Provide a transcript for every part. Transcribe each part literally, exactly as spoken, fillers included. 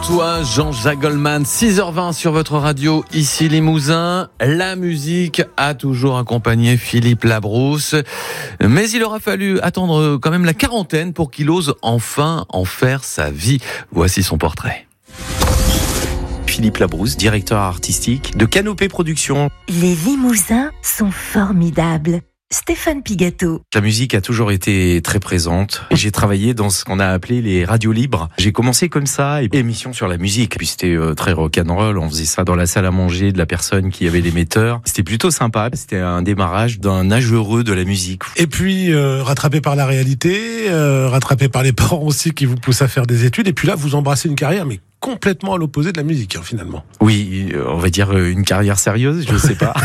Toi, Jean-Jacques Goldman, six heures vingt sur votre radio, ici Limousin. La musique a toujours accompagné Philippe Labrousse. Mais il aura fallu attendre quand même la quarantaine pour qu'il ose enfin en faire sa vie. Voici son portrait. Philippe Labrousse, directeur artistique de Canopée Productions. Les Limousins sont formidables. Stéphane Pigato. La musique a toujours été très présente. J'ai travaillé dans ce qu'on a appelé les radios libres. J'ai commencé comme ça, et émission sur la musique. Puis c'était euh, très rock'n'roll. On faisait ça dans la salle à manger de la personne qui avait l'émetteur. C'était plutôt sympa. C'était un démarrage d'un âge heureux de la musique. Et puis euh, rattrapé par la réalité, euh, rattrapé par les parents aussi qui vous poussent à faire des études. Et puis là, vous embrassez une carrière, mais complètement à l'opposé de la musique, hein, finalement. Oui, on va dire une carrière sérieuse, je sais pas.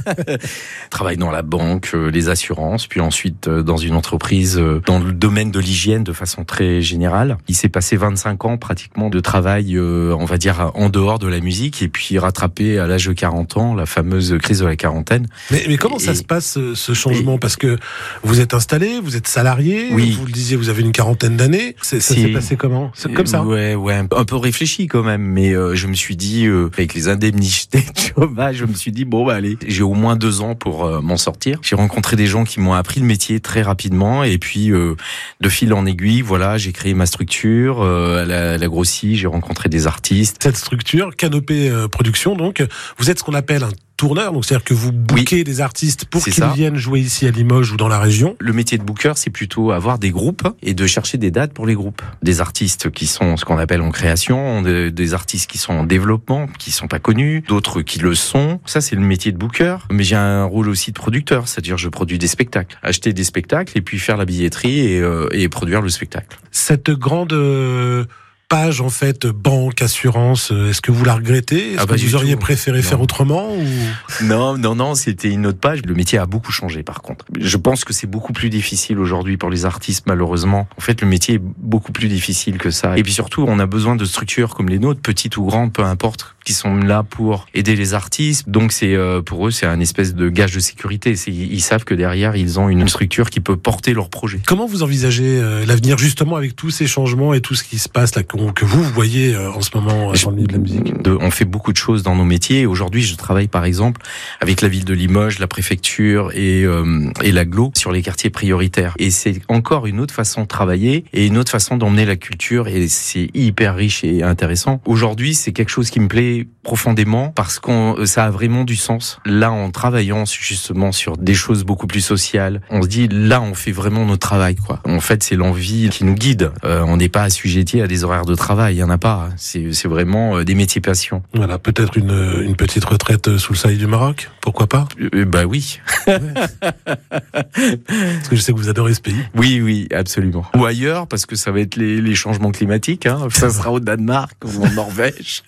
Travaille dans la banque, les assurances, puis ensuite dans une entreprise dans le domaine de l'hygiène de façon très générale. Il s'est passé vingt-cinq ans pratiquement de travail, on va dire, en dehors de la musique, et puis rattrapé à l'âge de quarante ans, la fameuse crise de la quarantaine. Mais, mais comment et, ça se passe, ce changement et, Parce que vous êtes installé, vous êtes salarié, oui. Vous le disiez, vous avez une quarantaine d'années. C'est, ça s'est passé comment ? C'est comme ça ? Ouais, ouais, un peu réfléchi quand même, mais euh, je me suis dit, euh, avec les indemnités de chômage, je me suis dit, bon, bah allez, j'ai au moins deux ans pour euh, m'en sortir. J'ai rencontré des gens qui m'ont appris le métier très rapidement, et puis euh, de fil en aiguille, voilà, j'ai créé ma structure, euh, elle, a, elle a grossi, j'ai rencontré des artistes. Cette structure, Canopée euh, Productions, donc, vous êtes ce qu'on appelle un tourneur, donc c'est-à-dire que vous bookez oui, des artistes pour qu'ils ça. viennent jouer ici à Limoges ou dans la région. Le métier de booker, c'est plutôt avoir des groupes et de chercher des dates pour les groupes. Des artistes qui sont ce qu'on appelle en création, des, des artistes qui sont en développement, qui sont pas connus, d'autres qui le sont. Ça, c'est le métier de booker. Mais j'ai un rôle aussi de producteur, c'est-à-dire je produis des spectacles. Acheter des spectacles et puis faire la billetterie et, euh, et produire le spectacle. Cette grande... Euh... page en fait banque, assurance, est-ce que vous la regrettez ? Est-ce ah bah que vous auriez tout. préféré non. faire autrement ou... Non, non, non, c'était une autre page. Le métier a beaucoup changé par contre. Je pense que c'est beaucoup plus difficile aujourd'hui pour les artistes malheureusement. En fait, le métier est beaucoup plus difficile que ça. Et puis surtout, on a besoin de structures comme les nôtres, petites ou grandes, peu importe, qui sont là pour aider les artistes. Donc c'est euh, pour eux, c'est un espèce de gage de sécurité. C'est, ils savent que derrière, ils ont une structure qui peut porter leur projet. Comment vous envisagez euh, l'avenir justement avec tous ces changements et tout ce qui se passe là que vous, vous voyez en ce moment dans le milieu de la musique? de, On fait beaucoup de choses dans nos métiers. Aujourd'hui, je travaille par exemple avec la ville de Limoges, la préfecture et, euh, et l'agglo sur les quartiers prioritaires. Et c'est encore une autre façon de travailler et une autre façon d'emmener la culture, et c'est hyper riche et intéressant. Aujourd'hui, c'est quelque chose qui me plaît profondément parce que ça a vraiment du sens. Là, en travaillant justement sur des choses beaucoup plus sociales, on se dit là, on fait vraiment notre travail, quoi. En fait, c'est l'envie qui nous guide. Euh, on n'est pas assujetti à des horaires de travail. Il y en a pas. C'est, c'est vraiment des métiers passion. Voilà, peut-être une, une petite retraite sous le soleil du Maroc. Pourquoi pas ? euh, Bah oui. Ouais. Parce que je sais que vous adorez ce pays. Oui, oui, absolument. Ou ailleurs, parce que ça va être les, les changements climatiques. Hein. Ça sera au Danemark ou en Norvège.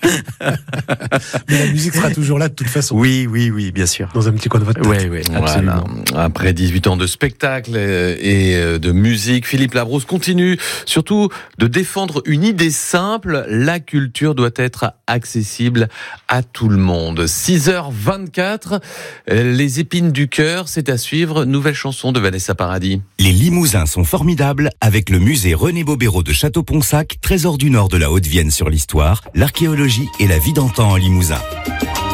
Mais la musique sera toujours là de toute façon. Oui, oui, oui, bien sûr. Dans un petit coin de votre tête. Oui, oui, absolument. Voilà. Après dix-huit ans de spectacle et de musique, Philippe Labrousse continue surtout de défendre une idée simple: la culture doit être accessible à tout le monde. six heures vingt-quatre, les épines du cœur, c'est à suivre. Nouvelle chanson de Vanessa Paradis. Les Limousins sont formidables avec le musée René Bobéro de Château-Ponsac, trésor du Nord de la Haute-Vienne sur l'histoire, l'archéologie et la vie d'antan en Limousin.